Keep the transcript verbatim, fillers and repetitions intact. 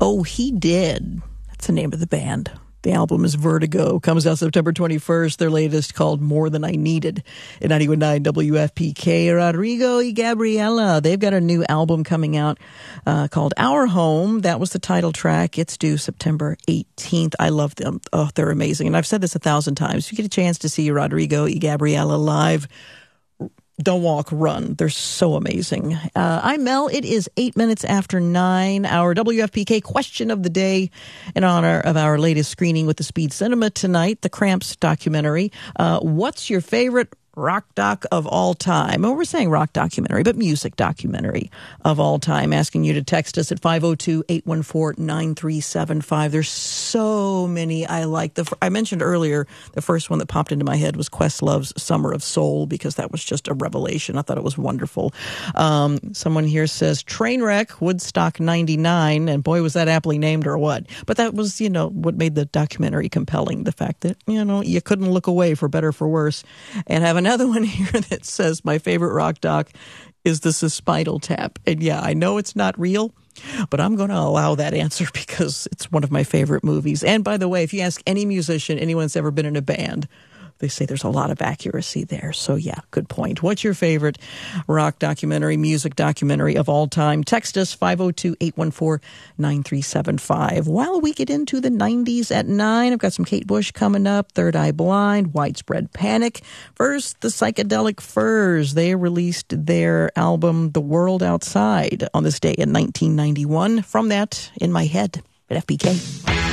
Oh, He Did. That's the name of the band. The album is Vertigo. Comes out September twenty-first. Their latest called More Than I Needed. At ninety-one point nine W F P K, Rodrigo y Gabriela. They've got a new album coming out uh, called Our Home. That was the title track. It's due September eighteenth. I love them. Oh, they're amazing. And I've said this a thousand times. If you get a chance to see Rodrigo y Gabriela live, don't walk, run. They're so amazing. Uh, I'm Mel. It is eight minutes after nine. Our W F P K question of the day in honor of our latest screening with the Speed Cinema tonight, the Cramps documentary. Uh, what's your favorite rock doc of all time? Well, we're saying rock documentary, but music documentary of all time. Asking you to text us at five oh two, eight one four, nine three seven five. There's so many I like. The I mentioned earlier, the first one that popped into my head was Questlove's Summer of Soul, because that was just a revelation. I thought it was wonderful. Um, someone here says Trainwreck, Woodstock ninety-nine, and boy, was that aptly named or what. But that was, you know, what made the documentary compelling. The fact that, you know, you couldn't look away, for better or for worse. And have another one here that says my favorite rock doc is the Spinal Tap. And yeah, I know it's not real, but I'm going to allow that answer because it's one of my favorite movies. And by the way, if you ask any musician, anyone that's ever been in a band, they say there's a lot of accuracy there. So yeah, good point. What's your favorite rock documentary, music documentary of all time? Text us five oh two, eight one four, nine three seven five. While we get into the nineties at nine, I've got some Kate Bush coming up, Third Eye Blind, Widespread Panic. First, the Psychedelic Furs. They released their album The World Outside on this day in nineteen ninety-one. From that, In My Head at F P K.